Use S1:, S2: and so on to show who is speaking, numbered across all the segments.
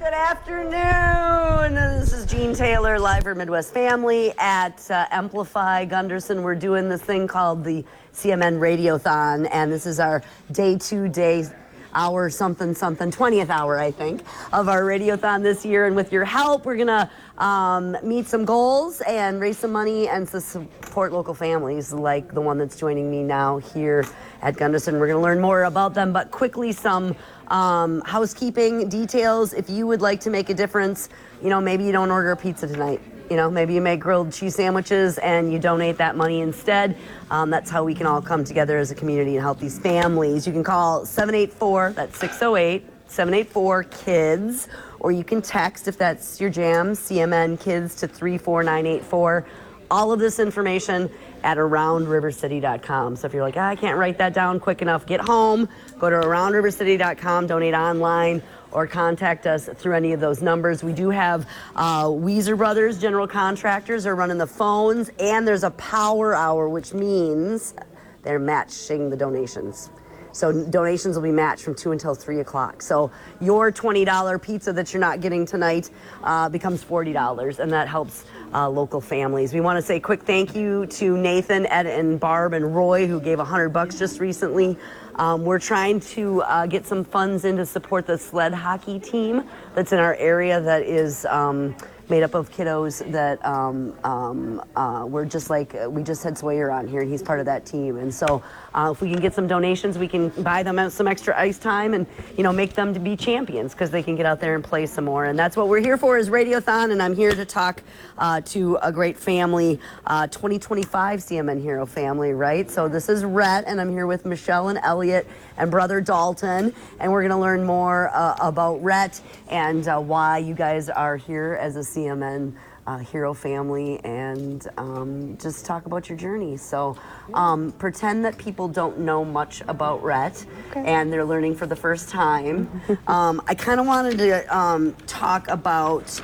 S1: Good afternoon. This is Jean Taylor, live for Midwest Family at Amplify Gunderson. We're doing this thing called the CMN Radiothon, and this is our day 20th hour, I think, of our Radiothon this year. And with your help, we're going to meet some goals and raise some money and to support local families like the one that's joining me now here at Gunderson. We're going to learn more about them, but quickly some housekeeping details. If you would like to make a difference, maybe you don't order a pizza tonight. Maybe you make grilled cheese sandwiches and you donate that money instead. That's how we can all come together as a community and help these families. You can call 784, that's 608-784-KIDS, or you can text, if that's your jam, CMN KIDS to 34984. All of this information at AroundRiverCity.com. So if you're like, I can't write that down quick enough, get home, go to AroundRiverCity.com, donate online, or contact us through any of those numbers. We do have Weezer Brothers, general contractors, are running the phones, and there's a power hour, which means they're matching the donations. So donations will be matched from 2 until 3 o'clock. So your $20 pizza that you're not getting tonight becomes $40, and that helps local families. We want to say a quick thank you to Nathan, Ed, and Barb, and Roy, who gave $100 just recently. We're trying to get some funds in to support the sled hockey team that's in our area that is made up of kiddos that we're just like, we just had Sawyer on here and he's part of that team. And so if we can get some donations, we can buy them some extra ice time and, make them to be champions because they can get out there and play some more. And that's what we're here for, is Radiothon. And I'm here to talk to a great family, 2025 CMN Hero family, right? So this is Rhett, and I'm here with Michelle and Elliot and brother Dalton. And we're going to learn more about Rhett and why you guys are here as a CMN Hero family, and just talk about your journey. So pretend that people don't know much about Rhett, and they're learning for the first time. I kind of wanted to talk about,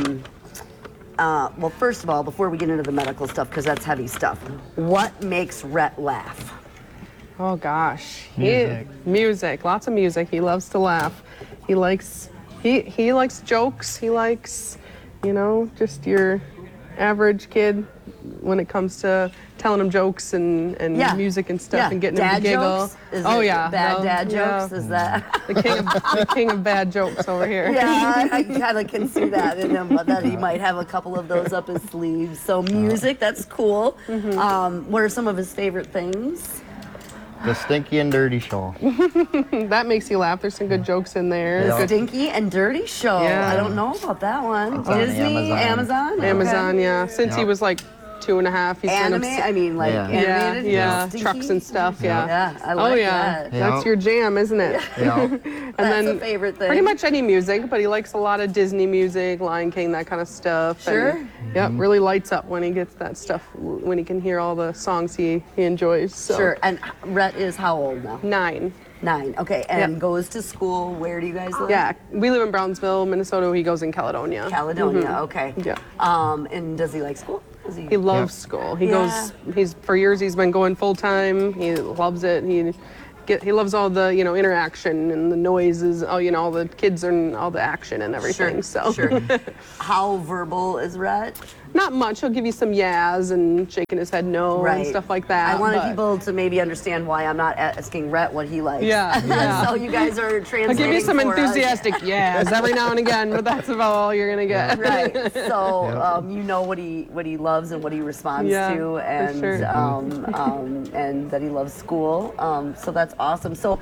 S1: well, first of all, before we get into the medical stuff, because that's heavy stuff, what makes Rhett laugh?
S2: Oh gosh, music, lots of music. He loves to laugh. He likes jokes. He likes, just your average kid when it comes to telling him jokes and music and stuff and getting him to giggle.
S1: Jokes? Dad jokes? Is that
S2: the king of bad jokes over here?
S1: Yeah, I kind of can see that in him, but that he might have a couple of those up his sleeves. So music, that's cool. Mm-hmm. What are some of his favorite things?
S3: The Stinky and Dirty Show.
S2: That makes you laugh. There's some good jokes in there.
S1: The Stinky and Dirty Show.
S2: Yeah.
S1: I don't know about that one.
S3: It's on
S1: Disney, Amazon?
S2: Amazon, yeah. Since he was like 2.5, he's
S1: Anime? Animated?
S2: Yeah,
S1: Stinky?
S2: trucks and stuff, yeah.
S1: Yeah, I like that.
S2: That's your jam, isn't it?
S3: Yeah.
S1: That's
S2: then
S1: a favorite thing.
S2: Pretty much any music, but he likes a lot of Disney music, Lion King, that kind of stuff.
S1: Sure.
S2: And, yep, really lights up when he gets that stuff, when he can hear all the songs he enjoys. So.
S1: Sure. And Rhett is how old now?
S2: 9.
S1: 9. Okay. And goes to school. Where do you guys live?
S2: Yeah, we live in Brownsville, Minnesota. He goes in Caledonia.
S1: Caledonia. Okay.
S2: Yeah.
S1: And does he like school?
S2: He loves school. He goes. For years he's been going full time. He loves it. He loves all the interaction and the noises. All the kids and all the action and everything.
S1: Sure. How verbal is Rhett?
S2: Not much. He'll give you some yas and shaking his head no and stuff like that.
S1: I wanted people to maybe understand why I'm not asking Rhett what he likes.
S2: Yeah.
S1: So you guys are translating.
S2: I'll give you some
S1: for
S2: enthusiastic yas every now and again, but that's about all you're gonna get.
S1: Right. So you know what he loves and what he responds to, and
S2: for sure.
S1: And that he loves school. So that's awesome. So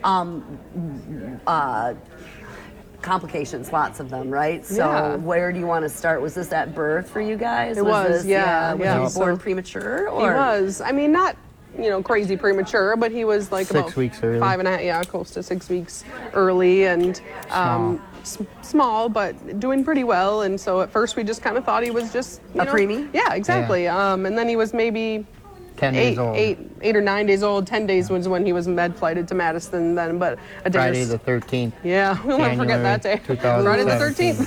S1: complications, lots of them, right? So where do you want to start? Was this at birth for you guys?
S2: It was.
S1: Was he born premature? Or?
S2: He was. I mean, not crazy premature, but he was like
S3: 6 weeks early.
S2: 5.5, close to 6 weeks early, and small, but doing pretty well. And so at first we just kind of thought he was just
S1: a preemie.
S2: Yeah, exactly.
S3: Yeah.
S2: And then he was maybe
S3: 10 days old.
S2: 8 or 9 days old. 10 days was when he was med flighted to Madison. Then, but a day
S3: Friday the 13th.
S2: yeah, we'll never forget that day.
S3: 2017.
S2: Friday the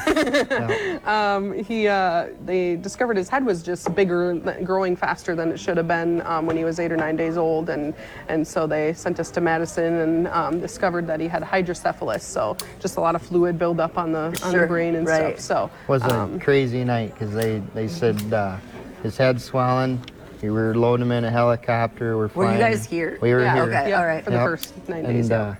S2: 13th.
S3: Yeah.
S2: They discovered his head was just bigger, growing faster than it should have been when he was 8 or 9 days old, and so they sent us to Madison and discovered that he had hydrocephalus, so just a lot of fluid buildup on the brain and
S1: right.
S2: stuff. So
S3: Was a crazy night because they said his head's swelling. We were loading him in a helicopter. We're flying.
S1: Were you guys here?
S3: We were
S2: yeah,
S3: here.
S1: Okay.
S2: yeah,
S1: all right.
S2: for the
S3: Yep.
S2: first 9 days.
S3: And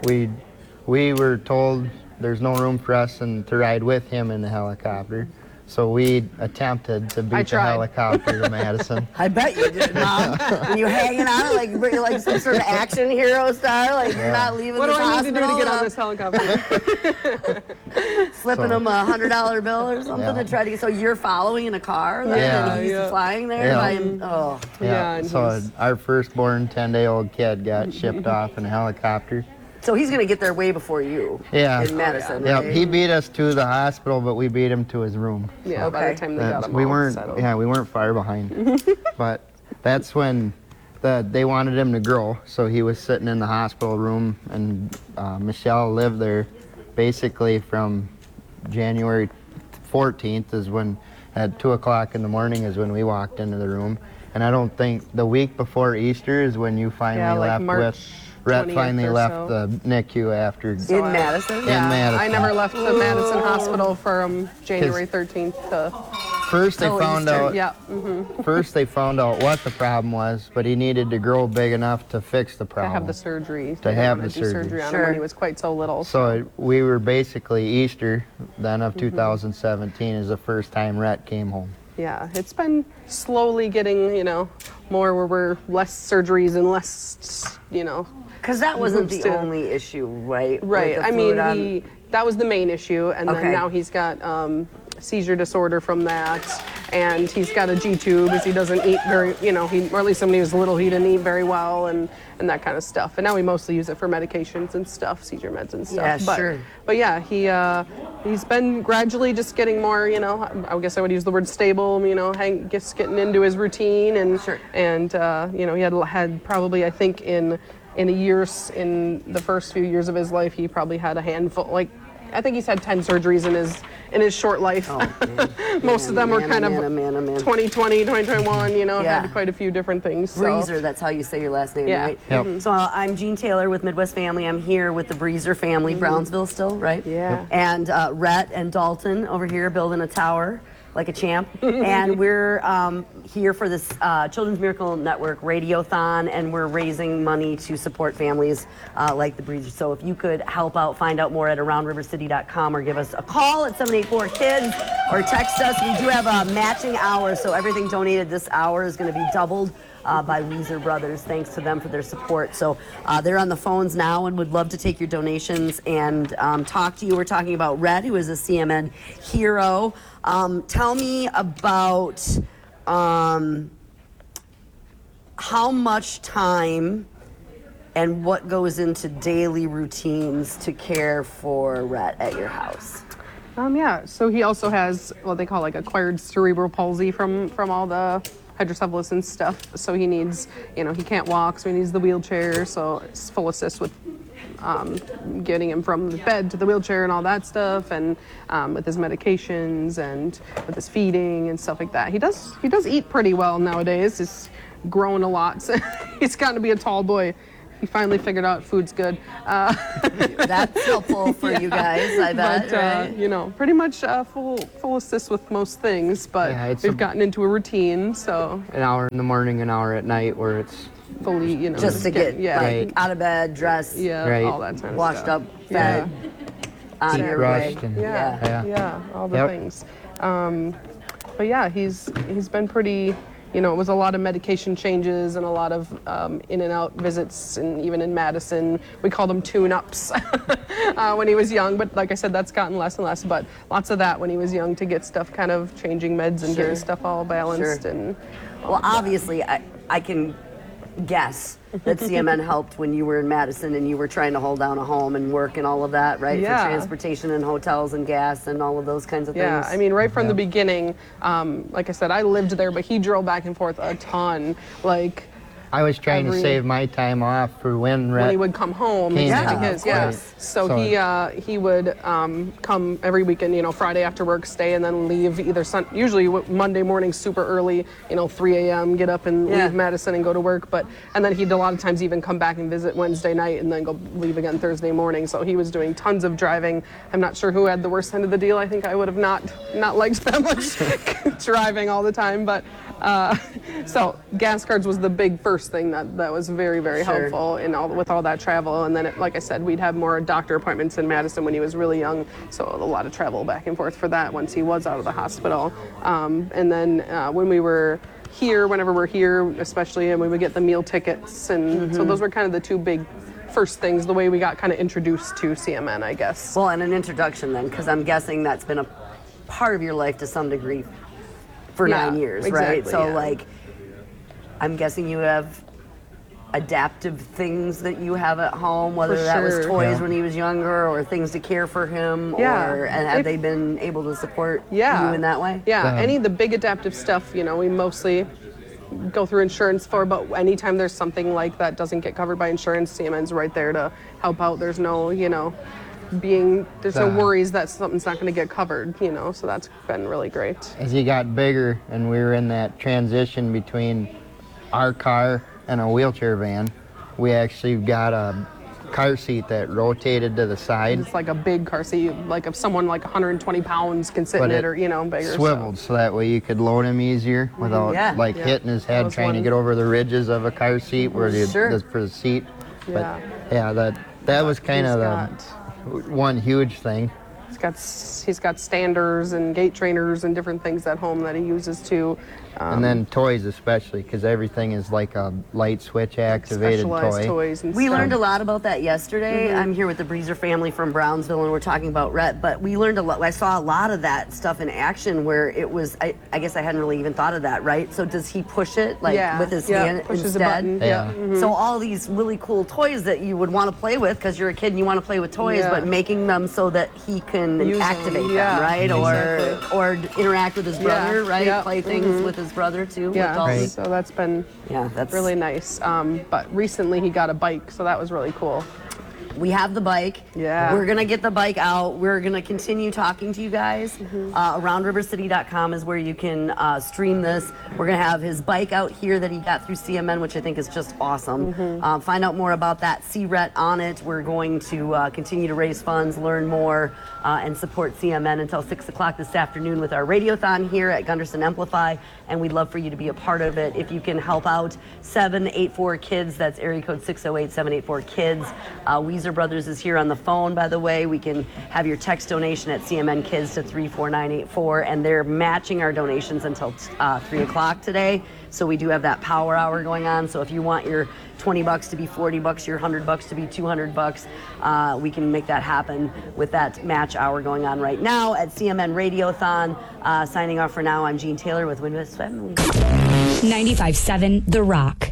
S3: we were told there's no room for us to ride with him in the helicopter. So we attempted to beat the
S2: tried.
S3: helicopter to Madison.
S1: I bet you did, Mom. And you hanging on it like you're like some sort of action hero star, like you're not leaving
S2: What do
S1: this
S2: I need to do to
S1: hospital
S2: get on this helicopter?
S1: slipping
S3: So-
S1: him $100 bill or something
S3: Yeah.
S1: to try to get. So you're following in a car, then,
S3: Yeah.
S1: and he's
S2: Yeah.
S1: flying there
S3: Yeah.
S1: by him. Oh,
S2: Yeah, and
S3: So
S2: he's-
S3: our firstborn 10-day-old kid got shipped off in a helicopter.
S1: so he's gonna get there way before you.
S3: Yeah.
S1: In Madison.
S3: Yep,
S1: right?
S3: he beat us to the hospital, but we beat him to his room.
S2: yeah, by
S1: Okay.
S2: the time they got him
S3: we
S2: all
S3: weren't.
S2: settled.
S3: Yeah, we weren't far behind. But that's when they wanted him to grow, so he was sitting in the hospital room, and Michelle lived there, basically from January 14th is when, at 2:00 in the morning is when we walked into the room, and I don't think the week before Easter is when you finally
S2: Yeah, like
S3: left
S2: March
S3: with. Rhett
S2: 20th
S3: finally
S2: or
S3: left
S2: so.
S3: the NICU after.
S1: In Madison.
S2: Yeah,
S3: Madison.
S2: I never left the Madison Hospital from January 13th to
S3: First they
S1: Till
S3: found
S1: Easter.
S3: out.
S2: yeah.
S3: First they found out what the problem was, but he needed to grow big enough to fix the
S2: To
S3: problem.
S2: have the surgery.
S3: To have
S2: wanted
S3: the
S2: to do
S3: surgery.
S2: on him
S1: Sure.
S2: when he was quite so little.
S3: So we were basically Easter then of 2017 is the first time Rhett came home.
S2: Yeah, it's been slowly getting, more where we're less surgeries and less,
S1: Because that wasn't the
S2: Moves to-
S1: only issue, right? With
S2: Right.
S1: the
S2: I mean,
S1: fluid on-
S2: that was the main issue, and
S1: Okay.
S2: then now he's got seizure disorder from that, and he's got a G-tube as he doesn't eat very, or at least when he was little, he didn't eat very well, and that kind of stuff. And now we mostly use it for medications and stuff, seizure meds and stuff.
S1: Yeah,
S2: but,
S1: sure.
S2: But yeah, he's been gradually just getting more, I guess I would use the word stable, just getting into his routine, and
S1: Sure.
S2: and he had probably, I think, in the first few years of his life, he probably had a handful, I think he's had 10 surgeries in his short life.
S1: Oh, man.
S2: Most of them were
S1: Man,
S2: kind
S1: man,
S2: of
S1: man.
S2: 2020, 2021,
S1: Yeah.
S2: had quite a few different things. So.
S1: Breezer, that's how you say your last name,
S2: Yeah.
S1: right?
S3: Yep.
S1: So I'm Jean Taylor with Midwest Family. I'm here with the Breezer family, Brownsville still, right?
S2: Yeah.
S1: And Rhett and Dalton over here building a tower like a champ. And we're here for this Children's Miracle Network Radiothon, and we're raising money to support families like the Breezer. So if you could help out, find out more at aroundrivercity.com or give us a call at 784-KIDS or text us. We do have a matching hour, so everything donated this hour is going to be doubled by Weezer Brothers. Thanks to them for their support. So they're on the phones now and would love to take your donations and talk to you. We're talking about Red, who is a CMN hero. Tell me about how much time and what goes into daily routines to care for Rhett at your house.
S2: Yeah, so he also has what they call acquired cerebral palsy from all the hydrocephalus and stuff. So he needs, he can't walk, so he needs the wheelchair. So it's full assist with getting him from the bed to the wheelchair and all that stuff, and with his medications and with his feeding and stuff like that. He does eat pretty well nowadays. He's grown a lot. So he's gotten to be a tall boy. He finally figured out food's good.
S1: That's helpful for you guys, I bet.
S2: But
S1: right?
S2: pretty much full assist with most things. But
S3: Yeah, it's
S2: we've gotten into a routine, so
S3: An hour in the morning, an hour at night, where it's
S2: fully,
S1: Just to get
S3: Right.
S1: out of bed, dressed,
S3: Right.
S2: all that kind of
S1: washed
S2: stuff.
S1: up, fed, on your way.
S3: brushed and
S2: Yeah, all the
S3: Yep.
S2: things. But yeah, he's been pretty. It was a lot of medication changes and a lot of in and out visits, and even in Madison, we called them tune-ups when he was young. But like I said, that's gotten less and less. But lots of that when he was young to get stuff kind of changing meds and
S1: Sure.
S2: getting stuff all balanced
S1: Sure.
S2: and.
S1: Well, obviously, I can guess that CMN helped when you were in Madison and you were trying to hold down a home and work and all of that, right?
S2: Yeah.
S1: For transportation and hotels and gas and all of those kinds of
S2: Yeah,
S1: things.
S2: I mean, right from the beginning, like I said, I lived there, but he drove back and forth a ton. Like,
S3: I was trying to
S2: Every-
S3: save my time off for when
S2: when he would come home,
S3: Came
S2: yeah,
S3: in,
S2: his,
S3: of
S2: yeah.
S3: course.
S2: So
S3: So-
S2: he would come every weekend, you know, Friday after work, stay, and then leave either usually Monday morning super early, you know, 3 a.m. Get up and
S1: Yeah.
S2: leave Madison and go to work. And then he'd a lot of times even come back and visit Wednesday night and then go leave again Thursday morning. So he was doing tons of driving. I'm not sure who had the worst end of the deal. I think I would have not liked that much driving all the time, but. So gas cards was the big first thing that was very, very
S1: Sure.
S2: helpful with all that travel. And then, like I said, we'd have more doctor appointments in Madison when he was really young. So a lot of travel back and forth for that once he was out of the hospital. And then when we were here, whenever we're here, especially, and we would get the meal tickets. And so those were kind of the two big first things, the way we got kind of introduced to CMN, I guess.
S1: Well, and an introduction then, because I'm guessing that's been a part of your life to some degree for
S2: Yeah,
S1: 9 years, right?
S2: exactly,
S1: So,
S2: yeah.
S1: like, I'm guessing you have adaptive things that you have at home, whether
S2: For
S1: that was
S2: sure.
S1: toys
S3: Yeah.
S1: when he was younger or things to care for him,
S2: Yeah.
S1: and have
S2: If-
S1: they been able to support
S2: Yeah.
S1: you in that way?
S2: Yeah, any of the big adaptive stuff, you know, we mostly go through insurance for, but anytime there's something like that doesn't get covered by insurance, CMN's right there to help out. There's no, you know, there's no worries that something's not going to get covered, you know, so that's been really great.
S3: As he got bigger and we were in that transition between our car and a wheelchair van, we actually got a car seat that rotated to the side.
S2: It's like a big car seat, like if someone like 120 pounds can sit
S3: But
S2: in it
S3: it
S2: or, you know, bigger.
S3: Swiveled so that way you could load him easier without
S1: Yeah.
S3: like
S2: Yeah.
S3: hitting his
S2: That
S3: head
S2: was
S3: trying to
S2: one-
S3: get over the ridges of a car seat where
S1: Sure.
S3: for the seat. But
S2: Yeah.
S3: yeah, that was kind
S2: He's
S3: of
S2: got-
S3: the one huge thing.
S2: He's got standers and gate trainers and different things at home that he uses too.
S3: And then toys especially, because everything is like a light switch activated
S2: Specialized
S3: toy.
S2: toys and
S1: We
S2: stuff.
S1: learned a lot about that yesterday. I'm here with the Breezer family from Brownsville, and we're talking about Rhett. But we learned a lot. I saw a lot of that stuff in action, where it was. I guess I hadn't really even thought of that. Right? So does he push it like
S2: Yeah,
S1: with his
S2: yeah,
S1: hand
S2: pushes
S1: instead?
S2: a button.
S3: Yeah.
S1: So all these really cool toys that you would want to play with because you're a kid and you want to play with toys,
S2: Yeah.
S1: but making them so that he can
S2: Use them,
S1: activate
S2: yeah,
S1: them, right?
S2: exactly.
S1: Or interact with his brother, right?
S2: yeah,
S1: Play things with his brother too.
S2: Yeah,
S1: with dolls.
S3: Right.
S2: so that's been
S1: Yeah, that's
S2: really nice. But recently he got a bike, so that was really cool.
S1: We have the bike.
S2: Yeah.
S1: We're going to get the bike out. We're going to continue talking to you guys. AroundRiverCity.com is where you can stream this. We're going to have his bike out here that he got through CMN, which I think is just awesome. Find out more about that. See Rhett on it. We're going to continue to raise funds, learn more, and support CMN until 6 o'clock this afternoon with our radiothon here at Gunderson Amplify. And we'd love for you to be a part of it. If you can help out 784-KIDS, that's area code 608-784-KIDS. Weezer Brothers is here on the phone, by the way. We can have your text donation at CMN Kids to 34984, and they're matching our donations until 3 o'clock today. So we do have that power hour going on. So if you want your $20 to be $40, your $100 to be $200, we can make that happen with that match hour going on right now at CMN Radiothon. Signing off for now, I'm Jean Taylor with Winwest Family.
S4: 95.7 The Rock.